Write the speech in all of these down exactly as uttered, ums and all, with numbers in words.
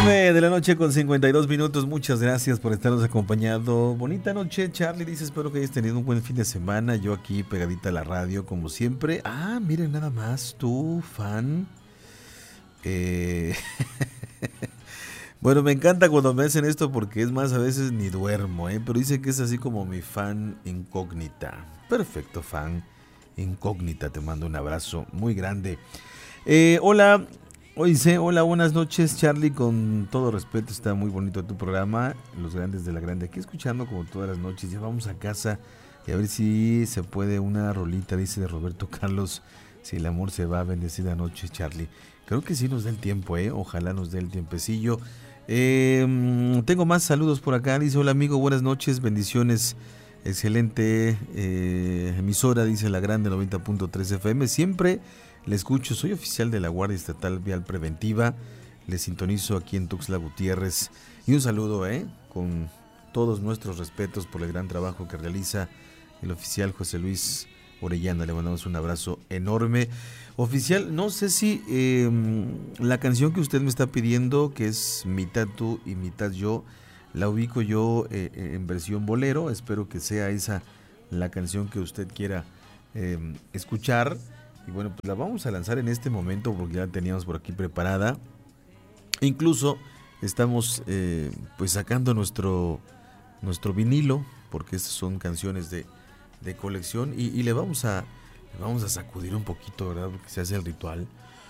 nueve de la noche con cincuenta y dos minutos. Muchas gracias por estarnos acompañando. Bonita noche, Charlie. Dice, espero que hayas tenido un buen fin de semana. Yo aquí pegadita a la radio, como siempre. Ah, miren nada más, tú, fan. Eh... bueno, me encanta cuando me hacen esto porque es más, a veces ni duermo, ¿eh? Pero dice que es así como mi fan incógnita. Perfecto, fan incógnita. Te mando un abrazo muy grande. Eh, hola. Hoy dice, hola, buenas noches, Charlie, con todo respeto, está muy bonito tu programa, Los Grandes de la Grande, aquí escuchando como todas las noches, ya vamos a casa y a ver si se puede una rolita, dice de Roberto Carlos, si el amor se va, bendecida noche, Charlie. Creo que sí nos dé el tiempo, eh, ojalá nos dé el tiempecillo. Eh, tengo más saludos por acá, dice, hola amigo, buenas noches, bendiciones, excelente eh, emisora, dice la Grande noventa punto tres F M, siempre le escucho, soy oficial de la Guardia Estatal Vial Preventiva, le sintonizo aquí en Tuxtla Gutiérrez y un saludo, eh, con todos nuestros respetos por el gran trabajo que realiza el oficial José Luis Orellana, le mandamos un abrazo enorme. Oficial, no sé si eh, la canción que usted me está pidiendo, que es mitad tú y mitad yo, la ubico yo eh, en versión bolero, espero que sea esa la canción que usted quiera eh, escuchar. Y bueno, pues la vamos a lanzar en este momento porque ya la teníamos por aquí preparada. Incluso estamos eh, pues sacando nuestro, nuestro vinilo, porque estas son canciones de, de colección. Y, y le vamos a le vamos a sacudir un poquito, ¿verdad? Porque se hace el ritual.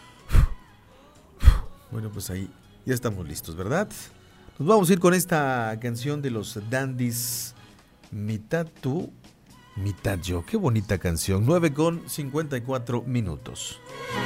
Bueno, pues ahí ya estamos listos, ¿verdad? Nos vamos a ir con esta canción de los Dandies, mitad tú, mitad yo. Qué bonita canción. nueve con cincuenta y cuatro minutos.